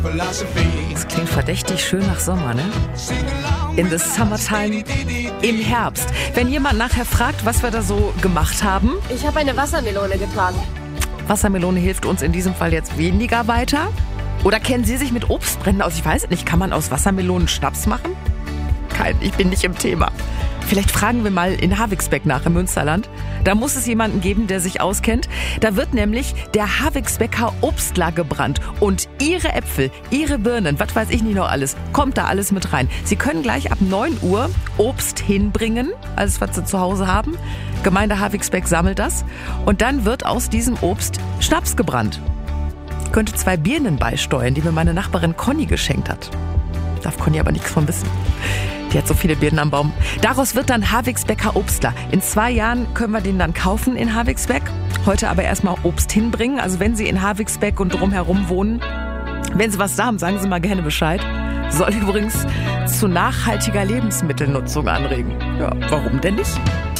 Das klingt verdächtig schön nach Sommer, ne? In the summertime, im Herbst. Wenn jemand nachher fragt, was wir da so gemacht haben. Ich habe eine Wassermelone getragen. Wassermelone hilft uns in diesem Fall jetzt weniger weiter. Oder kennen Sie sich mit Obstbränden aus? Ich weiß es nicht. Kann man aus Wassermelonen Schnaps machen? Ich bin nicht im Thema. Vielleicht fragen wir mal in Havigsbeck nach, im Münsterland. Da muss es jemanden geben, der sich auskennt. Da wird nämlich der Havigsbecker Obstler gebrannt. Und Ihre Äpfel, Ihre Birnen, was weiß ich nicht noch alles, kommt da alles mit rein. Sie können gleich ab 9 Uhr Obst hinbringen, alles was Sie zu Hause haben. Gemeinde Havigsbeck sammelt das. Und dann wird aus diesem Obst Schnaps gebrannt. Ich könnte 2 Birnen beisteuern, die mir meine Nachbarin Conny geschenkt hat. Darf Conny aber nichts von wissen. Die hat so viele Birnen am Baum. Daraus wird dann Havigsbecker Obstler. In 2 Jahren können wir den dann kaufen in Havigsbeck. Heute aber erstmal Obst hinbringen. Also wenn Sie in Havigsbeck und drumherum wohnen, wenn Sie was da haben, sagen Sie mal gerne Bescheid. Soll übrigens zu nachhaltiger Lebensmittelnutzung anregen. Ja, warum denn nicht?